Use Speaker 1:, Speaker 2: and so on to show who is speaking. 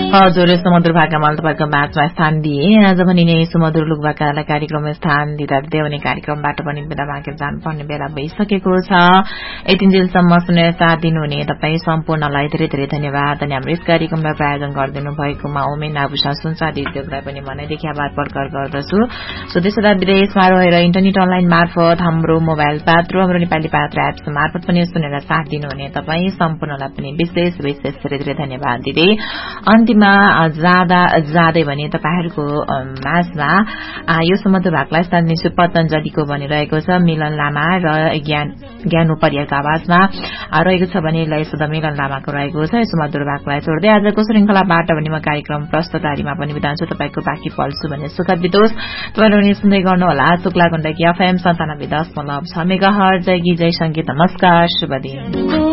Speaker 1: हजुर यस्तो मधुर भाका मैले तपाईँको माझमा स्थान दिए आज पनि नै सुमधुर लुकभाकालाई कार्यक्रममा स्थान दिँदा दिँदै भने कार्यक्रमबाट पनि बेला मागेर जानुपर्ने बेला भइसकेको छ यतिन्जेलसम्म सुनेर साथ दिनुहुने तपाईँ सम्पूर्णलाई धेरै धेरै धन्यवाद अनि हाम्रो यस कार्यक्रमलाई प्रायोजन गरिदिनु भएकोमा उमेन आभूषण सुनसादी उद्योगलाई पनि मनैदेखि आभार प्रकट गर्दछु सो देश तथा विदेशमा रहेर इन्टरनेट अनलाइन मार्फत हाम्रो मोबाइल पात्र हाम्रो नेपाली पात्र एप्स मार्फत पनि सुनेर साथ दिनुहुने तपाईँ सम्पूर्णलाई पनि विशेष विशेष धेरै धेरै धन्यवाद दिँदै अन्तिममा जाँदै भने तपाईहरूको माझमा यो सुमधुर भाकालाई स्थान दिन्छु पतञ्जलिको भनिरहेको छ मिलन लामा र ज्ञान उपरियाको आवाजमा रहेको छ भने लय शुद्ध मिलन लामाको रहेको छ यो सुमधुर भाकालाई छोड्दै आजको श्रृंखलाबाट भने म कार्यक्रम प्रस्तुतारीमा पनि बिताउँछु तपाईको बाँकी पल्छु भने सुखद बितोस् तपाईहरु सुन्दै गर्नुहोला शुक्ला गण्डकी FM 97.6 मेगाहर्ज जय गीत जय संगीत नमस्कार शुभ दिन